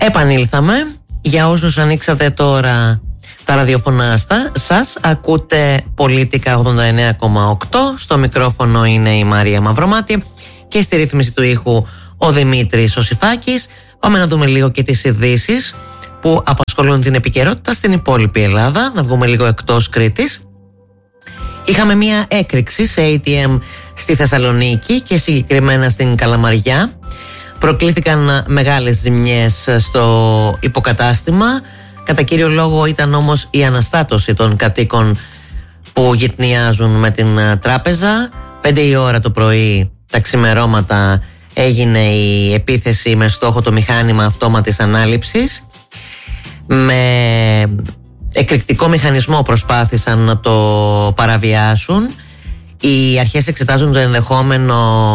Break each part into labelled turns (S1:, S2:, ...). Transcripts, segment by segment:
S1: Επανήλθαμε. Για όσους ανοίξατε τώρα τα ραδιοφωνά σας, ακούτε Πολίτικα 89,8. Στο μικρόφωνο είναι η Μαρία Μαυρομάτη και στη ρύθμιση του ήχου ο Δημήτρης Οσιφάκης. Πάμε να δούμε λίγο και τις ειδήσεις που απασχολούν την επικαιρότητα στην υπόλοιπη Ελλάδα. Να βγούμε λίγο εκτός Κρήτης. Είχαμε μία έκρηξη σε ATM στη Θεσσαλονίκη και συγκεκριμένα στην Καλαμαριά. Προκλήθηκαν μεγάλες ζημιές στο υποκατάστημα. Κατά κύριο λόγο ήταν όμως η αναστάτωση των κατοίκων που γυτνιάζουν με την τράπεζα. 5 η ώρα το πρωί, τα ξημερώματα, έγινε η επίθεση με στόχο το μηχάνημα αυτόματης ανάληψης. Με εκρηκτικό μηχανισμό προσπάθησαν να το παραβιάσουν. Οι αρχές εξετάζουν το ενδεχόμενο,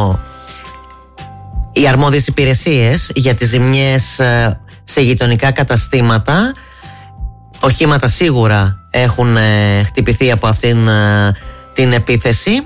S1: οι αρμόδιες υπηρεσίες, για τις ζημιές σε γειτονικά καταστήματα. Οχήματα σίγουρα έχουν χτυπηθεί από αυτήν την επίθεση.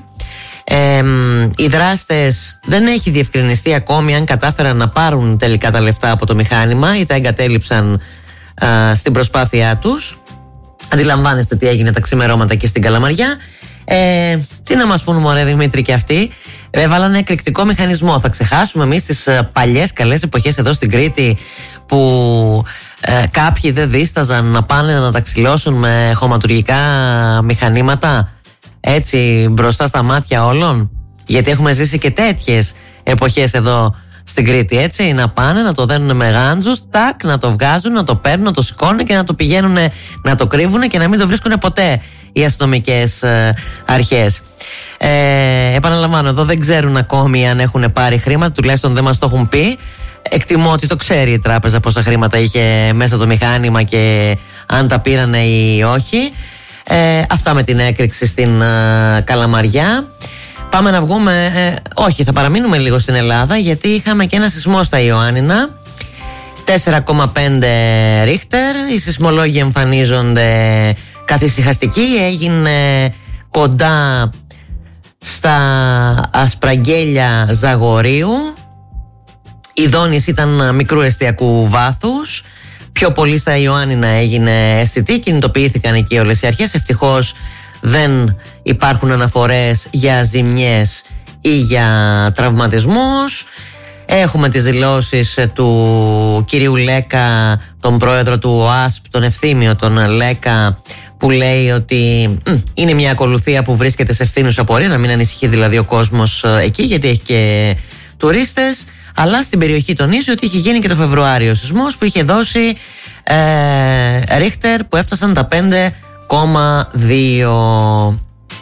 S1: Οι δράστες, δεν έχει διευκρινιστεί ακόμη αν κατάφεραν να πάρουν τελικά τα λεφτά από το μηχάνημα ή τα εγκατέλειψαν στην προσπάθειά τους. Αντιλαμβάνεστε τι έγινε τα ξημερώματα εκεί στην Καλαμαριά. Τι να μας πούν, μωρέ Δημήτρη, και αυτοί έβαλαν εκρηκτικό μηχανισμό. Θα ξεχάσουμε εμείς τις παλιές καλές εποχές εδώ στην Κρήτη που κάποιοι δεν δίσταζαν να πάνε να τα ξυλώσουν με χωματουργικά μηχανήματα, έτσι μπροστά στα μάτια όλων? Γιατί έχουμε ζήσει και τέτοιες εποχές εδώ στην Κρήτη, έτσι. Να πάνε να το δένουν με γάντζους, τάκ, να το βγάζουν, να το παίρνουν, να το σηκώνουν και να το πηγαίνουν να το κρύβουν και να μην το βρίσκουν ποτέ οι αστυνομικές αρχές. Επαναλαμβάνω, εδώ δεν ξέρουν ακόμη αν έχουν πάρει χρήματα, τουλάχιστον δεν μας το έχουν πει. Εκτιμώ ότι το ξέρει η τράπεζα πόσα χρήματα είχε μέσα το μηχάνημα και αν τα πήρανε ή όχι. Αυτά με την έκρηξη στην Καλαμαριά. Πάμε να βγούμε, όχι, θα παραμείνουμε λίγο στην Ελλάδα, γιατί είχαμε και ένα σεισμό στα Ιωάννινα. 4,5 Ρίχτερ. Οι σεισμολόγοι εμφανίζονται καθησυχαστικοί. Έγινε κοντά στα Ασπραγγέλια Ζαγορείου. Η δόνηση ήταν μικρού εστιακού βάθους. Πιο πολύ στα Ιωάννινα έγινε αισθητή. Κινητοποιήθηκαν εκεί όλες οι αρχές. Ευτυχώς δεν υπάρχουν αναφορές για ζημιές ή για τραυματισμούς. Έχουμε τις δηλώσεις του κυρίου Λέκα, τον πρόεδρο του ΟΑΣΠ, τον Ευθύμιο τον Λέκα, που λέει ότι είναι μια ακολουθία που βρίσκεται σε ευθύνουσα πορεία, να μην ανησυχεί δηλαδή ο κόσμος εκεί, γιατί έχει και τουρίστες. Αλλά στην περιοχή τονίζει ότι είχε γίνει και το Φεβρουάριο σεισμός που είχε δώσει Ρίχτερ που έφτασαν τα 5,2.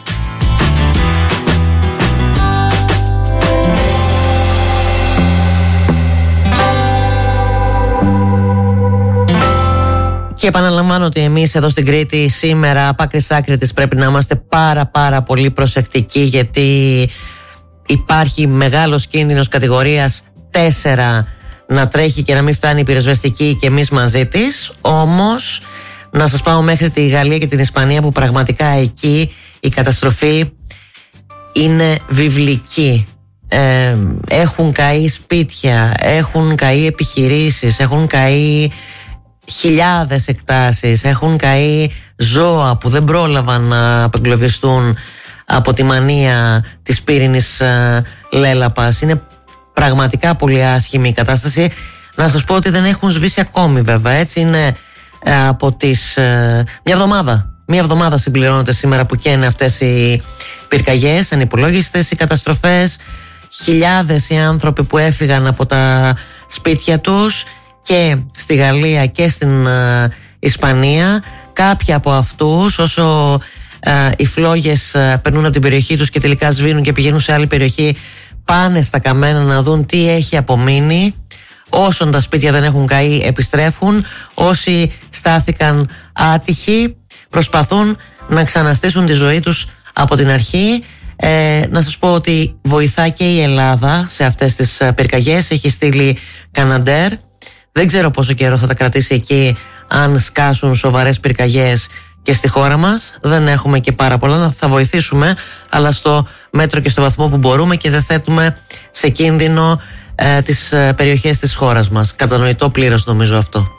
S1: Και επαναλαμβάνω ότι εμείς εδώ στην Κρήτη σήμερα από άκρη σ' άκρη της πρέπει να είμαστε πάρα πολύ προσεκτικοί, γιατί υπάρχει μεγάλος κίνδυνος κατηγορίας 4 να τρέχει και να μην φτάνει η πυροσβεστική και εμείς μαζί της. Όμως να σας πάω μέχρι τη Γαλλία και την Ισπανία, που πραγματικά εκεί η καταστροφή είναι βιβλική. Έχουν καεί σπίτια, έχουν καεί επιχειρήσεις, έχουν καεί χιλιάδες εκτάσεις, έχουν καεί ζώα που δεν πρόλαβαν να απεγκλωβιστούν από τη μανία της πύρινης λέλαπας. Είναι πραγματικά πολύ άσχημη η κατάσταση. Να σας πω ότι δεν έχουν σβήσει ακόμη, βέβαια, έτσι είναι από τις μια εβδομάδα συμπληρώνεται σήμερα που καίνε αυτές οι πυρκαγιές, ανυπολόγιστες οι καταστροφές, χιλιάδες οι άνθρωποι που έφυγαν από τα σπίτια τους και στη Γαλλία και στην Ισπανία. Κάποιοι από αυτούς, όσο οι φλόγες περνούν από την περιοχή τους και τελικά σβήνουν και πηγαίνουν σε άλλη περιοχή, πάνε στα καμένα να δουν τι έχει απομείνει. Όσων τα σπίτια δεν έχουν καεί επιστρέφουν. Όσοι στάθηκαν άτυχοι προσπαθούν να ξαναστήσουν τη ζωή τους από την αρχή. Να σας πω ότι βοηθά και η Ελλάδα σε αυτές τις πυρκαγιές. Έχει στείλει Καναντέρ. Δεν ξέρω πόσο καιρό θα τα κρατήσει εκεί αν σκάσουν σοβαρές πυρκαγιές και στη χώρα μας. Δεν έχουμε και πάρα πολλά, θα βοηθήσουμε, αλλά στο μέτρο και στο βαθμό που μπορούμε, και δεν θέτουμε σε κίνδυνο τις περιοχές της χώρας μας. Κατανοητό πλήρως νομίζω αυτό.